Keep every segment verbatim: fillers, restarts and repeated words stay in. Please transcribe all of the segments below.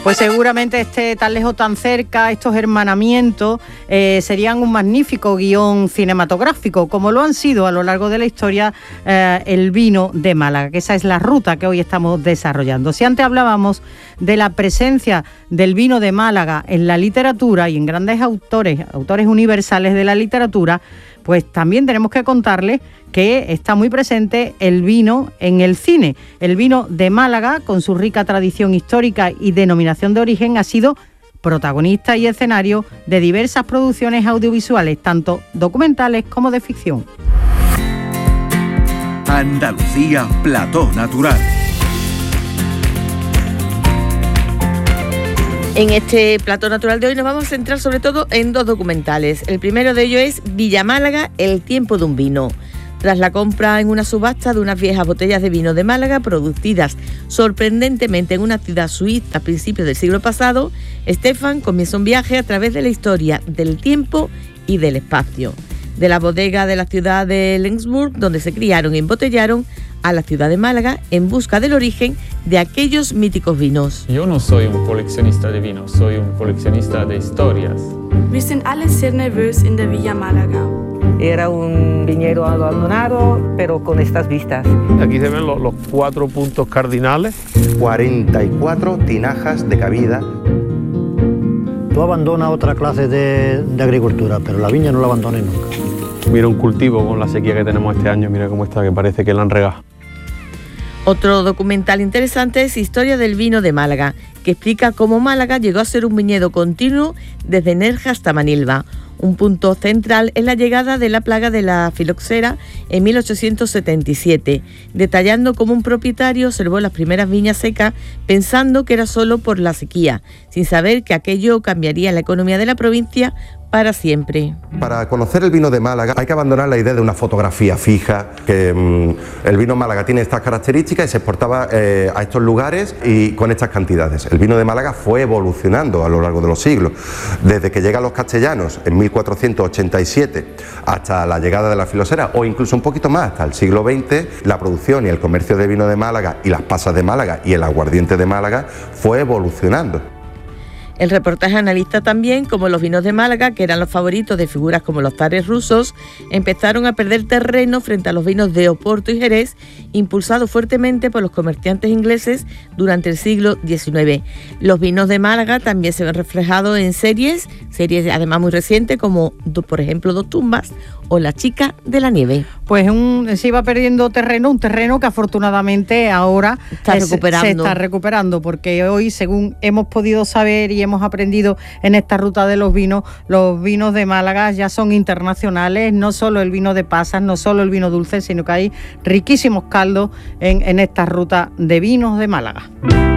Pues seguramente este tan lejos, tan cerca, estos hermanamientos eh, serían un magnífico guión cinematográfico, como lo han sido a lo largo de la historia eh, el vino de Málaga, que esa es la ruta que hoy estamos desarrollando. Si antes hablábamos de la presencia del vino de Málaga en la literatura y en grandes autores, autores universales de la literatura, pues también tenemos que contarles que está muy presente el vino en el cine. El vino de Málaga, con su rica tradición histórica y denominación de origen, ha sido protagonista y escenario de diversas producciones audiovisuales, tanto documentales como de ficción. Andalucía, plató natural. En este plató natural de hoy nos vamos a centrar sobre todo en dos documentales. El primero de ellos es Villa Málaga, el tiempo de un vino. Tras la compra en una subasta de unas viejas botellas de vino de Málaga, producidas sorprendentemente en una ciudad suiza a principios del siglo pasado, Stefan comienza un viaje a través de la historia del tiempo y del espacio. De la bodega de la ciudad de Lenzburg, donde se criaron y embotellaron, a la ciudad de Málaga en busca del origen de aquellos míticos vinos. Yo no soy un coleccionista de vinos, soy un coleccionista de historias. Wir sind alle sehr nervös in der Villa Málaga. Era un viñedo abandonado, pero con estas vistas. Aquí se ven los, los cuatro puntos cardinales. cuarenta y cuatro tinajas de cabida. Tú abandonas otra clase de, de agricultura, pero la viña no la abandones nunca. Mira un cultivo con la sequía que tenemos este año, mira cómo está, que parece que la han regado. Otro documental interesante es Historia del vino de Málaga, que explica cómo Málaga llegó a ser un viñedo continuo desde Nerja hasta Manilva. Un punto central es la llegada de la plaga de la filoxera en mil ochocientos setenta y siete, detallando cómo un propietario observó las primeras viñas secas pensando que era solo por la sequía, sin saber que aquello cambiaría la economía de la provincia para siempre. Para conocer el vino de Málaga hay que abandonar la idea de una fotografía fija, que mmm, el vino Málaga tiene estas características y se exportaba eh, a estos lugares y con estas cantidades. El vino de Málaga fue evolucionando a lo largo de los siglos, desde que llegan los castellanos en mil cuatrocientos ochenta y siete hasta la llegada de la filoxera, o incluso un poquito más, hasta el siglo veinte, la producción y el comercio de vino de Málaga y las pasas de Málaga y el aguardiente de Málaga fue evolucionando. El reportaje analiza también cómo los vinos de Málaga, que eran los favoritos de figuras como los zares rusos, empezaron a perder terreno frente a los vinos de Oporto y Jerez, impulsados fuertemente por los comerciantes ingleses durante el siglo diecinueve. Los vinos de Málaga también se ven reflejados en series, series además muy recientes como, por ejemplo, Dos tumbas o La chica de la nieve. Pues un, se iba perdiendo terreno, un terreno que afortunadamente ahora está es, recuperando. se está recuperando, porque hoy, según hemos podido saber y hemos aprendido en esta ruta de los vinos, los vinos de Málaga ya son internacionales, no solo el vino de pasas, no solo el vino dulce, sino que hay riquísimos caldos en, en esta ruta de vinos de Málaga.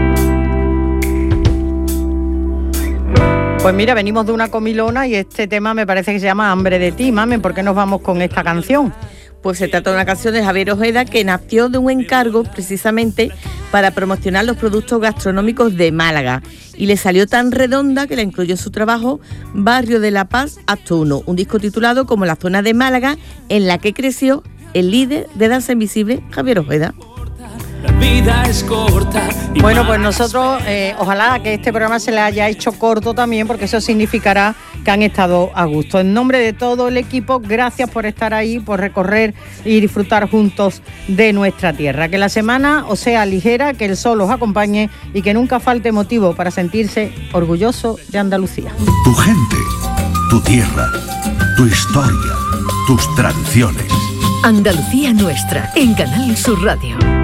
Pues mira, venimos de una comilona y este tema me parece que se llama Hambre de ti, mami. ¿Por qué nos vamos con esta canción? Pues se trata de una canción de Javier Ojeda que nació de un encargo precisamente para promocionar los productos gastronómicos de Málaga y le salió tan redonda que la incluyó en su trabajo Barrio de la Paz Acto uno, un disco titulado como La zona de Málaga, en la que creció el líder de Danza Invisible, Javier Ojeda. La vida es corta. Bueno, pues nosotros, eh, ojalá que este programa se le haya hecho corto también, porque eso significará que han estado a gusto. En nombre de todo el equipo, gracias por estar ahí, por recorrer y disfrutar juntos de nuestra tierra. Que la semana os sea ligera, que el sol os acompañe y que nunca falte motivo para sentirse orgulloso de Andalucía. Tu gente, tu tierra, tu historia, tus tradiciones. Andalucía Nuestra, en Canal Sur Radio.